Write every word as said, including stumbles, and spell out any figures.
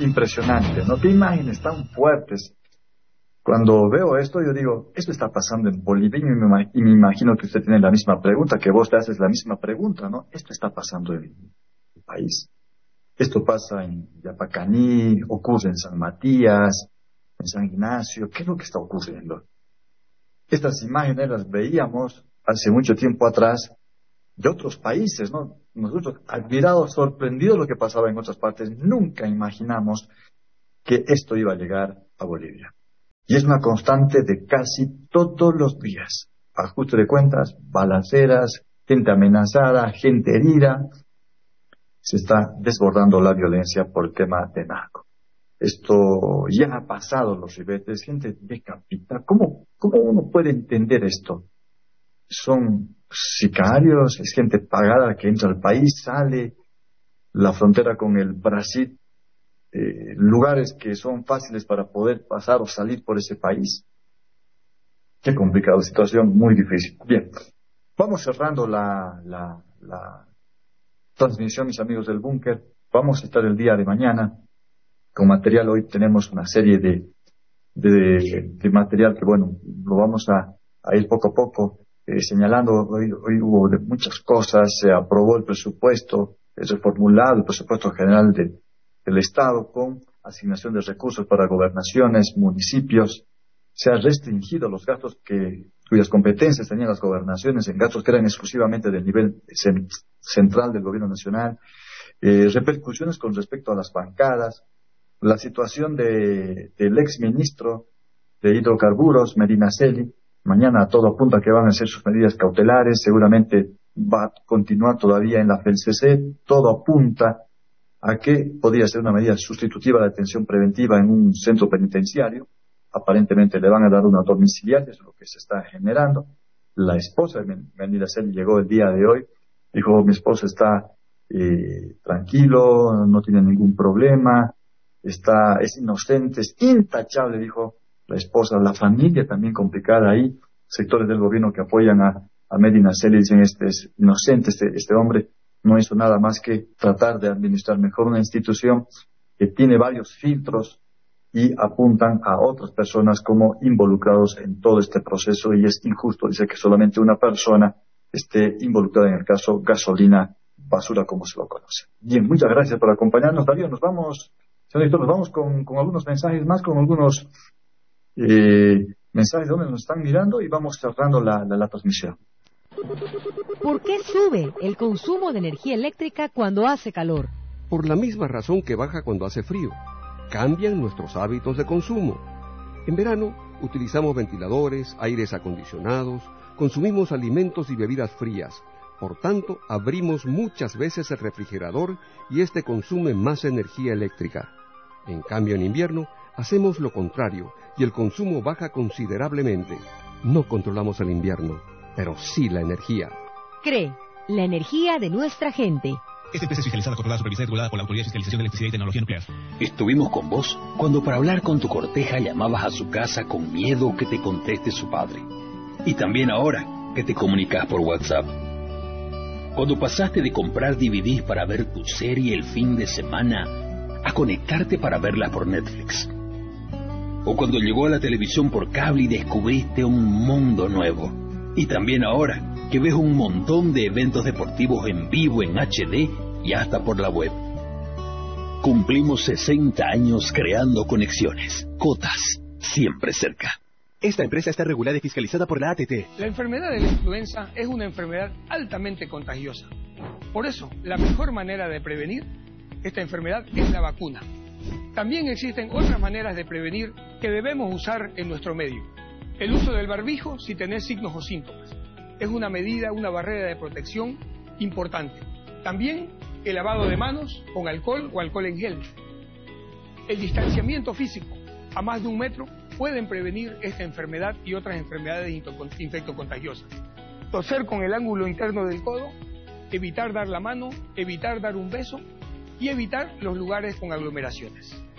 impresionante, ¿no? Qué imágenes tan fuertes. Cuando veo esto, yo digo, esto está pasando en Bolivia y me, y me imagino que usted tiene la misma pregunta, que vos te haces la misma pregunta, ¿no? Esto está pasando en el país. Esto pasa en Yapacaní, ocurre en San Matías, en San Ignacio. ¿Qué es lo que está ocurriendo? Estas imágenes las veíamos hace mucho tiempo atrás de otros países, ¿no? Nosotros, admirados, sorprendidos de lo que pasaba en otras partes, nunca imaginamos que esto iba a llegar a Bolivia. Y es una constante de casi todos los días. Ajuste de cuentas, balaceras, gente amenazada, gente herida. Se está desbordando la violencia por el tema de narco. Esto ya ha pasado los ribetes, gente decapitada. ¿Cómo, cómo uno puede entender esto? Son sicarios, es gente pagada que entra al país, sale, la frontera con el Brasil, eh, lugares que son fáciles para poder pasar o salir por ese país. Qué complicada situación, muy difícil. Bien, vamos cerrando la, la, la transmisión, mis amigos del búnker. Vamos a estar el día de mañana con material. Hoy tenemos una serie de, de, de material que, bueno, lo vamos a, a ir poco a poco eh, señalando. Hoy, hoy hubo de muchas cosas, se aprobó el presupuesto, es reformulado el presupuesto general de, del Estado con asignación de recursos para gobernaciones, municipios. Se han restringido los gastos que, cuyas competencias tenían las gobernaciones en gastos que eran exclusivamente del nivel cent- central del gobierno nacional. Eh, repercusiones con respecto a las bancadas, la situación de, del exministro de hidrocarburos, Medinaceli. Mañana todo apunta a que van a hacer sus medidas cautelares, seguramente va a continuar todavía en la F E L C C, todo apunta a que podría ser una medida sustitutiva de detención preventiva en un centro penitenciario. Aparentemente le van a dar una domiciliaria, eso es lo que se está generando. La esposa de Medinaceli llegó el día de hoy, dijo, mi esposo está eh, tranquilo, no tiene ningún problema, está, es inocente, es intachable, dijo la esposa. La familia también complicada ahí, sectores del gobierno que apoyan a, a Medinaceli dicen, este es inocente, este, este hombre no hizo nada más que tratar de administrar mejor una institución que tiene varios filtros y apuntan a otras personas como involucrados en todo este proceso, y es injusto, dice, que solamente una persona esté involucrada en el caso gasolina basura, como se lo conoce. Bien, muchas gracias por acompañarnos, Darío. Nos vamos, señor director, nos vamos con, con algunos mensajes más, con algunos eh, mensajes de donde nos están mirando, y vamos cerrando la, la, la transmisión. ¿Por qué sube el consumo de energía eléctrica cuando hace calor? Por la misma razón que baja cuando hace frío. Cambian nuestros hábitos de consumo. En verano utilizamos ventiladores, aires acondicionados, consumimos alimentos y bebidas frías. Por tanto, abrimos muchas veces el refrigerador y este consume más energía eléctrica. En cambio, en invierno hacemos lo contrario y el consumo baja considerablemente. No controlamos el invierno, pero sí la energía. CRE, la energía de nuestra gente. Esta empresa es fiscalizada, controlada, supervisada y regulada por la Autoridad de Fiscalización de Electricidad y Tecnología Nuclear. Estuvimos con vos cuando para hablar con tu corteja llamabas a su casa con miedo que te conteste su padre. Y también ahora que te comunicas por WhatsApp. Cuando pasaste de comprar D V Ds para ver tu serie el fin de semana a conectarte para verla por Netflix. O cuando llegó a la televisión por cable y descubriste un mundo nuevo. Y también ahora que ves un montón de eventos deportivos en vivo, en H D y hasta por la web. Cumplimos sesenta años creando conexiones. Cotas, siempre cerca. Esta empresa está regulada y fiscalizada por la A T T. La enfermedad de la influenza es una enfermedad altamente contagiosa. Por eso, la mejor manera de prevenir esta enfermedad es la vacuna. También existen otras maneras de prevenir que debemos usar en nuestro medio. El uso del barbijo si tenés signos o síntomas. Es una medida, una barrera de protección importante. También el lavado de manos con alcohol o alcohol en gel. El distanciamiento físico a más de un metro pueden prevenir esta enfermedad y otras enfermedades infectocontagiosas. Toser con el ángulo interno del codo, evitar dar la mano, evitar dar un beso y evitar los lugares con aglomeraciones.